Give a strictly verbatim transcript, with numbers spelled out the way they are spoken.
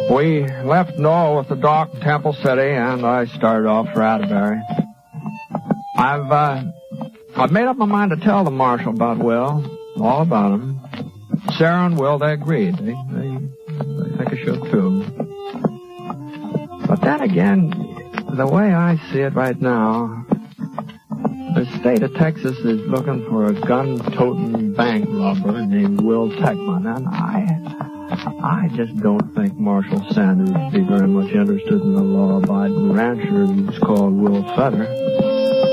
We left Noel with the doc in Temple City, and I started off for Atterbury. I've, uh, I've made up my mind to tell the marshal about Will, all about him. Sarah and Will, they agreed. They, they, they think I should, too. But then again, the way I see it right now, the state of Texas is looking for a gun-toting bank robber named Will Techman, and I... I just don't think Marshal Sanders would be very much interested in a law-abiding rancher who's called Will Feather.